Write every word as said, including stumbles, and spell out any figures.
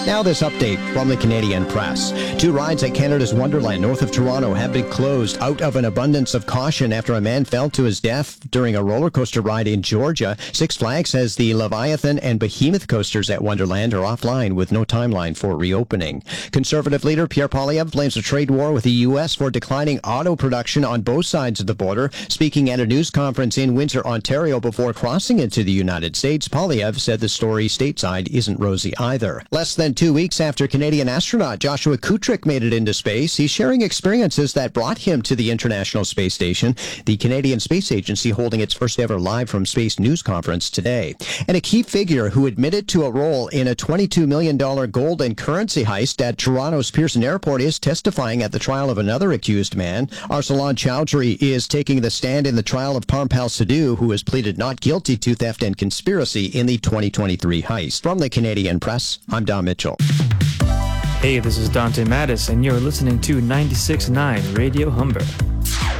Now this update from the Canadian Press. Two rides at Canada's Wonderland north of Toronto have been closed out of an abundance of caution after a man fell to his death during a roller coaster ride in Georgia. Six Flags says the Leviathan and Behemoth coasters at Wonderland are offline with no timeline for reopening. Conservative leader Pierre Poilievre blames a trade war with the U S for declining auto production on both sides of the border. Speaking at a news conference in Windsor, Ontario before crossing into the United States, Poilievre said the story stateside isn't rosy either. Less than two weeks after Canadian astronaut Joshua Kutrick made it into space, he's sharing experiences that brought him to the International Space Station. The Canadian Space Agency holding its first ever live from space news conference today. And a key figure who admitted to a role in a twenty-two million dollars gold and currency heist at Toronto's Pearson Airport is testifying at the trial of another accused man. Arsalan Chowdhury is taking the stand in the trial of Parmpal Sidhu, who has pleaded not guilty to theft and conspiracy in the twenty twenty-three heist. From the Canadian Press, I'm Don Mitchell. Hey, this is Dante Mattis, and you're listening to ninety-six point nine Radio Humber.